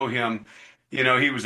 him, he was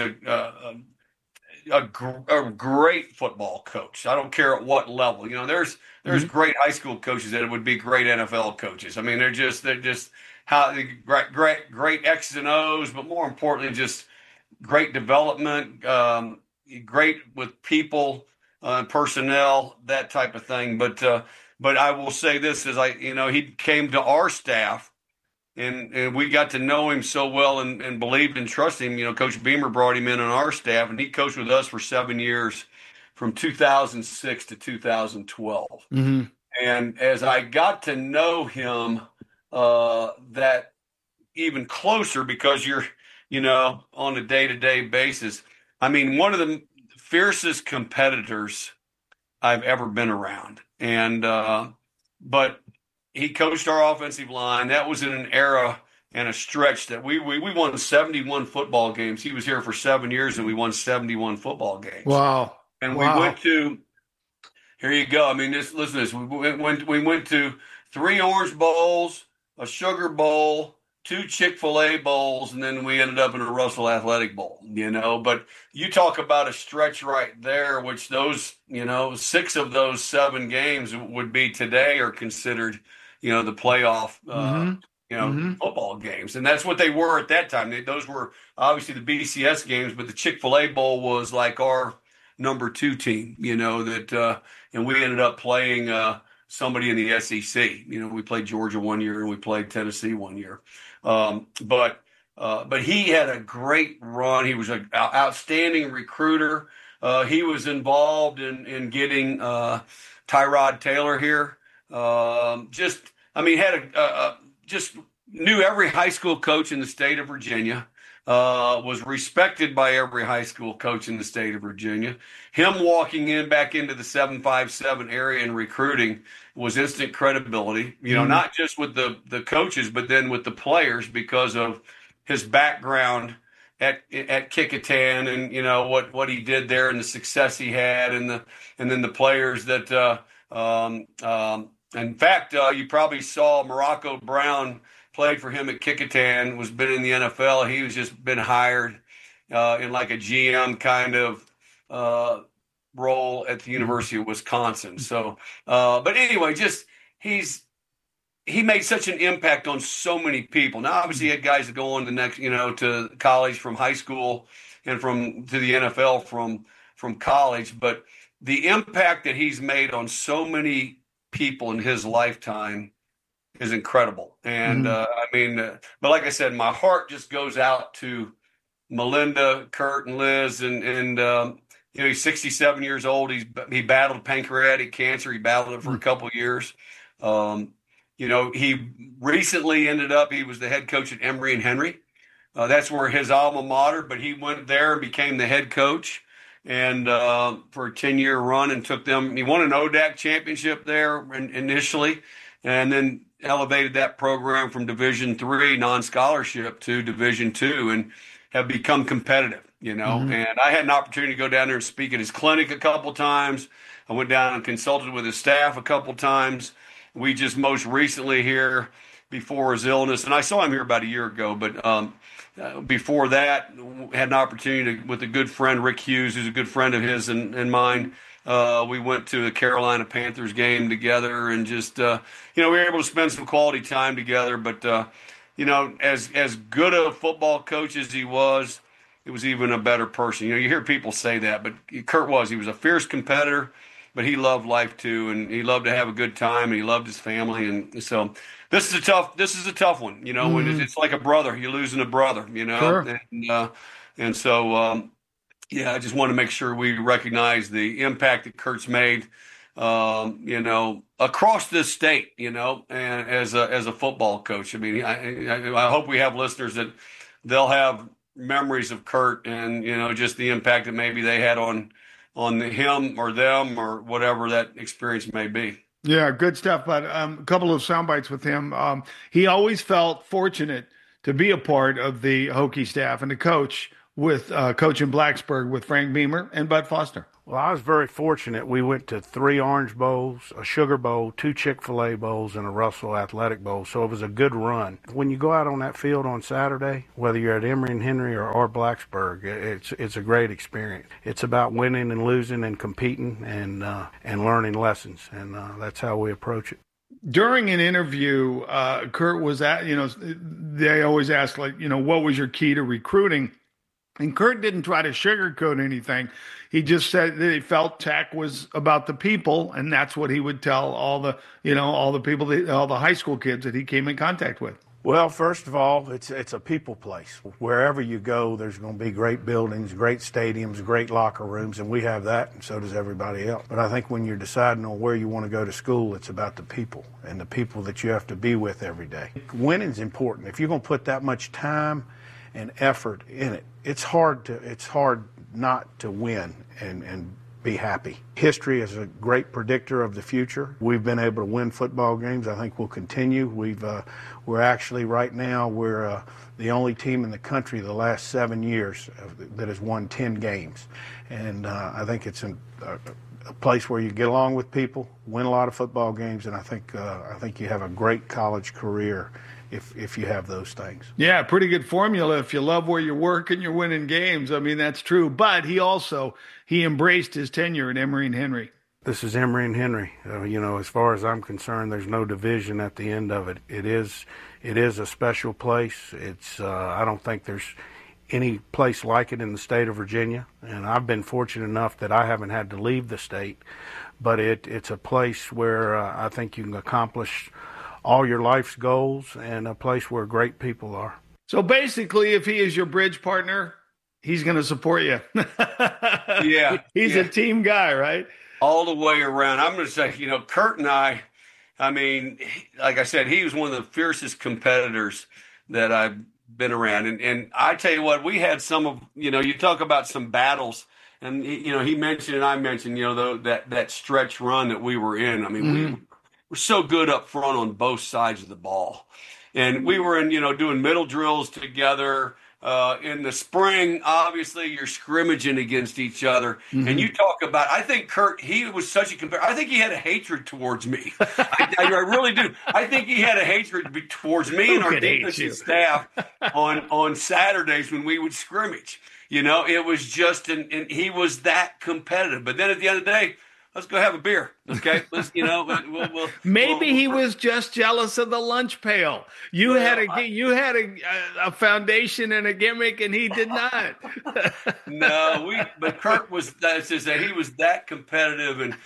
a great football coach. I don't care at what level. There's Mhm. great high school coaches that would be great NFL coaches. I mean, they're just how great X's and O's, but more importantly, just great development, great with people, personnel, that type of thing. But I will say this: is he came to our staff, and we got to know him so well and believed and trusted him. Coach Beamer brought him in on our staff, and he coached with us for 7 years, from 2006 to 2012. Mhm. And as I got to know him, that even closer, because you're, on a day-to-day basis. I mean, one of the fiercest competitors I've ever been around. But he coached our offensive line. That was in an era and a stretch that we won 71 football games. He was here for 7 years, and we won 71 football games. Wow. And we went Wow. to here you go. I mean, listen to this. We went to three Orange Bowls, a Sugar Bowl, two Chick-fil-A bowls, and then we ended up in a Russell Athletic Bowl, But you talk about a stretch right there, which those, six of those seven games would be today are considered, the playoff, Mhm. Mhm. football games. And that's what they were at that time. Those were obviously the BCS games, but the Chick-fil-A Bowl was like our number two team, and we ended up playing somebody in the SEC. We played Georgia one year and we played Tennessee one year. But he had a great run. He was an outstanding recruiter. He was involved in getting Tyrod Taylor here. I mean, had just knew every high school coach in the state of Virginia. Was respected by every high school coach in the state of Virginia. Him walking back into the 757 area and recruiting was instant credibility, Mhm. not just with the coaches, but then with the players because of his background at Kickitan and what he did there and the success he had and then the players that in fact you probably saw Morocco Brown played for him at Kickitan, was been in the NFL. He was just been hired in like a GM kind of uh, role at the Mhm. University of Wisconsin. So, but anyway, just he's he made such an impact on so many people. Now, obviously, he had guys that go on the next, to college from high school and from to the NFL from college, but the impact that he's made on so many people in his lifetime is incredible. And Mhm. I mean, but like I said, my heart just goes out to Melinda, Kurt, and Liz, and he's 67 years old. He battled pancreatic cancer. He battled it for a Mhm. couple of years. Um, he recently ended up. He was the head coach at Emory and Henry. That's where his alma mater. But he went there and became the head coach, and for a 10-year run, and took them. He won an ODAC championship there initially, and then elevated that program from Division III non-scholarship to Division II, and have become competitive. Mhm. And I had an opportunity to go down there and speak at his clinic a couple times. I went down and consulted with his staff a couple times. We just most recently here before his illness, and I saw him here about a year ago, but before that, had an opportunity with a good friend, Rick Hughes, who's a good friend of his and mine. We went to a Carolina Panthers game together, and just we were able to spend some quality time together. But as good a football coach as he was, it was even a better person. You hear people say that, but Kurt was. He was a fierce competitor, but he loved life too, and he loved to have a good time, and he loved his family, and so this is a tough one. When it's, Mhm. it's like a brother, you're losing a brother. Sure. And so yeah, I just want to make sure we recognize the impact that Kurt's made, across this state, and as a football coach. I mean, I hope we have listeners that they'll have memories of Kurt and just the impact that maybe they had on him or them or whatever that experience may be. Yeah, good stuff. But a couple of sound bites with him. He always felt fortunate to be a part of the Hokie staff, and the coach with Coach in Blacksburg with Frank Beamer and Bud Foster? Well, I was very fortunate. We went to 3 Orange Bowls, a Sugar Bowl, 2 Chick-fil-A Bowls, and a Russell Athletic Bowl. So it was a good run. When you go out on that field on Saturday, whether you're at Emory and Henry or Blacksburg, it's a great experience. It's about winning and losing and competing and learning lessons, and that's how we approach it. During an interview, Kurt was they always ask, like, what was your key to recruiting? And Kurt didn't try to sugarcoat anything. He just said that he felt Tech was about the people, and that's what he would tell all the people, all the high school kids that he came in contact with. Well, first of all, it's a people place. Wherever you go, there's going to be great buildings, great stadiums, great locker rooms, and we have that, and so does everybody else. But I think when you're deciding on where you want to go to school, it's about the people and the people that you have to be with every day. Winning's important. If you're going to put that much time and effort in it, it's hard not to win and be happy. History is a great predictor of the future. We've been able to win football games. I think we'll continue. We're actually right now the only team in the country the last 7 years that has won 10 games, and I think it's a place where you get along with people, win a lot of football games, and I think you have a great college career if you have those things. Yeah, pretty good formula. If you love where you work and you're winning games, I mean, that's true. But he embraced his tenure at Emory and Henry. This is Emory and Henry. As far as I'm concerned, there's no division at the end of it. It is a special place. I don't think there's any place like it in the state of Virginia, and I've been fortunate enough that I haven't had to leave the state. But it's a place where I think you can accomplish all your life's goals, and a place where great people are. So basically, if he is your bridge partner, he's going to support you. Yeah. He's a team guy, right? All the way around. I'm going to say, Kurt and I mean, like I said, he was one of the fiercest competitors that I've been around. And I tell you what, we had some of, you talk about some battles, and, he mentioned and I mentioned, that stretch run that we were in. I mean, we were so good up front on both sides of the ball. And we were doing middle drills together. In the spring, obviously, you're scrimmaging against each other. Mm-hmm. And you talk about, I think Kurt, he was such a competitor. I think he had a hatred towards me. I really do. I think he had a hatred towards me and our defensive staff on Saturdays when we would scrimmage. It was just, and he was that competitive. But then at the end of the day, let's go have a beer, okay? Maybe he was just jealous of the lunch pail. You had a foundation and a gimmick, and he did not. But Kurt was. That's just that he was that competitive, and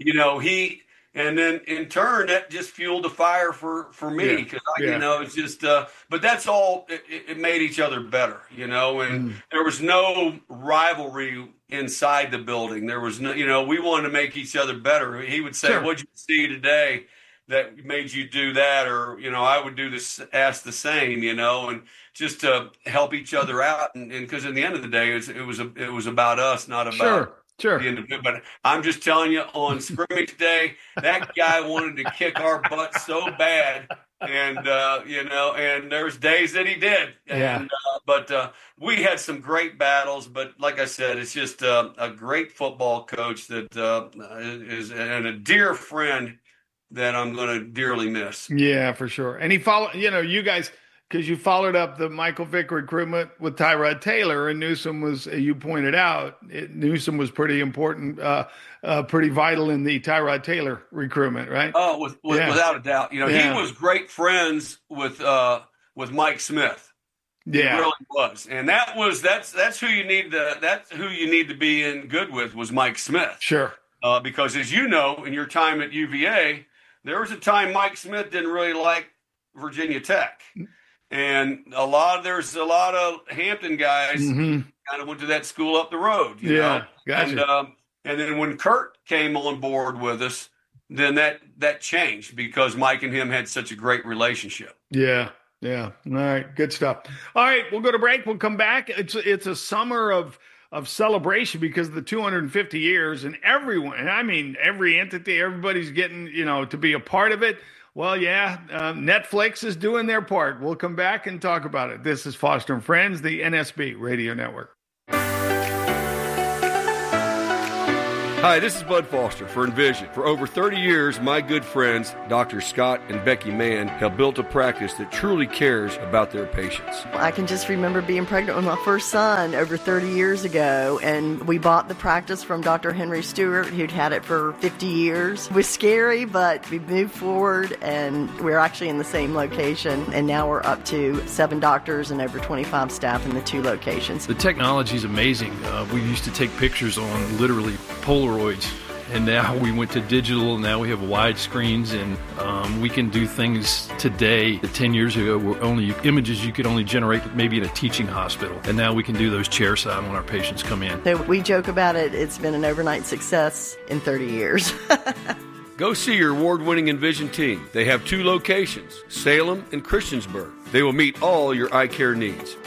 and then in turn that just fueled the fire for me because it's just. But that's all. It made each other better, and there was no rivalry inside the building. There was no, we wanted to make each other better. He would say, "What'd you see today that made you do that?" Or, I would ask the same, and just to help each other out. And because in the end of the day, it was about us, not about Sure. But I'm just telling you, on scrimmage day, that guy wanted to kick our butt so bad. And, and there's days that he did. And, but we had some great battles. But like I said, it's just a great football coach that is and a dear friend that I'm going to dearly miss. Yeah, for sure. And he followed, you guys, because you followed up the Michael Vick recruitment with Tyrod Taylor, and Newsome was, you pointed out, Newsome was pretty important, pretty vital in the Tyrod Taylor recruitment, right? Oh, without a doubt. He was great friends with Mike Smith. Yeah, he really was, and that's who you need to be in good with was Mike Smith. Sure, because as you know, in your time at UVA, there was a time Mike Smith didn't really like Virginia Tech. And there's a lot of Hampton guys kind of went to that school up the road. You know? Gotcha. And then when Kurt came on board with us, then that changed because Mike and him had such a great relationship. Yeah. All right, good stuff. All right, we'll go to break. We'll come back. It's a summer of celebration because of the 250 years, and everyone, and I mean every entity, everybody's getting to be a part of it. Well, Netflix is doing their part. We'll come back and talk about it. This is Foster and Friends, the NSB Radio Network. Hi, this is Bud Foster for Envision. For over 30 years, my good friends, Dr. Scott and Becky Mann, have built a practice that truly cares about their patients. I can just remember being pregnant with my first son over 30 years ago, and we bought the practice from Dr. Henry Stewart, who'd had it for 50 years. It was scary, but we moved forward, and we're actually in the same location, and now we're up to 7 doctors and over 25 staff in the 2 locations. The technology is amazing. We used to take pictures on literally Polaroids, and now we went to digital. Now we have wide screens, and we can do things today that 10 years ago were only images you could only generate maybe in a teaching hospital, and now we can do those chairside when our patients come in. So we joke about it. It's been an overnight success in 30 years. Go see your award-winning Envision team. They have 2 locations, Salem and Christiansburg. They will meet all your eye care needs.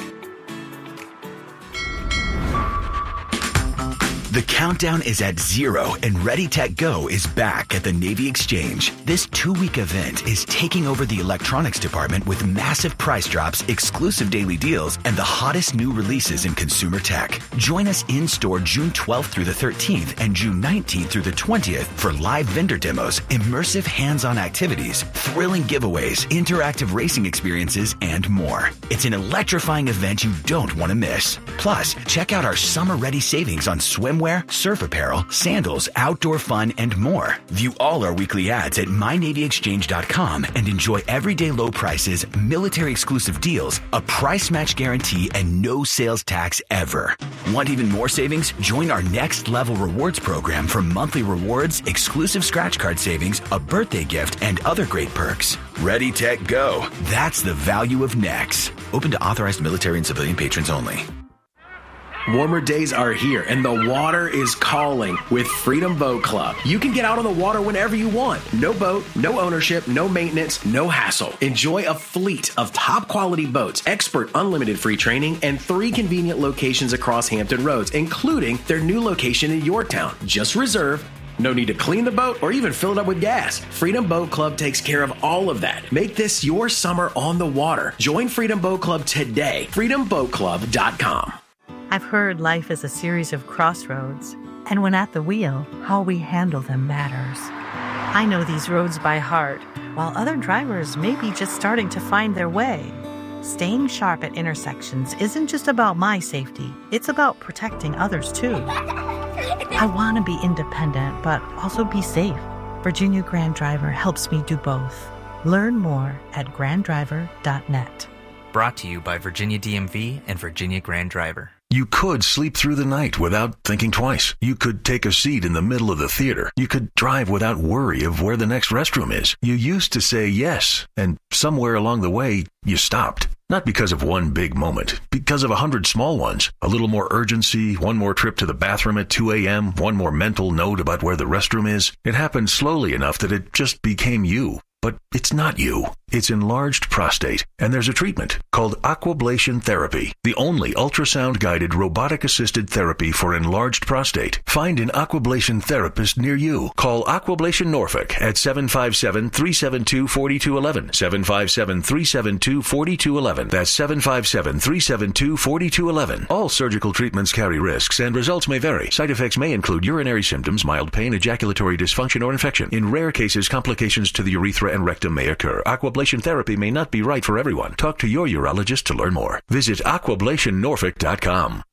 The countdown is at 0 and Ready Tech Go is back at the Navy Exchange. This 2-week event is taking over the electronics department with massive price drops, exclusive daily deals, and the hottest new releases in consumer tech. Join us in-store June 12th through the 13th and June 19th through the 20th for live vendor demos, immersive hands-on activities, thrilling giveaways, interactive racing experiences, and more. It's an electrifying event you don't want to miss. Plus, check out our summer-ready savings on swimwear, surf apparel, sandals, outdoor fun, and more. View all our weekly ads at mynavyexchange.com and enjoy everyday low prices, military exclusive deals, a price match guarantee, and no sales tax ever. Want even more savings? Join our next level rewards program for monthly rewards, exclusive scratch card savings, a birthday gift, and other great perks. Ready, Tech, Go. That's the value of Nex. Open to authorized military and civilian patrons only. Warmer days are here, and the water is calling with Freedom Boat Club. You can get out on the water whenever you want. No boat, no ownership, no maintenance, no hassle. Enjoy a fleet of top-quality boats, expert unlimited free training, and 3 convenient locations across Hampton Roads, including their new location in Yorktown. Just reserve. No need to clean the boat or even fill it up with gas. Freedom Boat Club takes care of all of that. Make this your summer on the water. Join Freedom Boat Club today. FreedomBoatClub.com. I've heard life is a series of crossroads, and when at the wheel, how we handle them matters. I know these roads by heart, while other drivers may be just starting to find their way. Staying sharp at intersections isn't just about my safety, it's about protecting others too. I want to be independent, but also be safe. Virginia Grand Driver helps me do both. Learn more at granddriver.net. Brought to you by Virginia DMV and Virginia Grand Driver. You could sleep through the night without thinking twice. You could take a seat in the middle of the theater. You could drive without worry of where the next restroom is. You used to say yes, and somewhere along the way, you stopped. Not because of one big moment, because of 100 small ones. A little more urgency, one more trip to the bathroom at 2 a.m., one more mental note about where the restroom is. It happened slowly enough that it just became you. But it's not you. It's enlarged prostate, and there's a treatment called Aquablation Therapy, the only ultrasound-guided robotic-assisted therapy for enlarged prostate. Find an Aquablation therapist near you. Call Aquablation Norfolk at 757-372-4211, 757-372-4211. That's 757-372-4211. All surgical treatments carry risks, and results may vary. Side effects may include urinary symptoms, mild pain, ejaculatory dysfunction, or infection. In rare cases, complications to the urethra and rectum may occur. Aquablation therapy may not be right for everyone. Talk to your urologist to learn more. Visit aquablationnorfolk.com.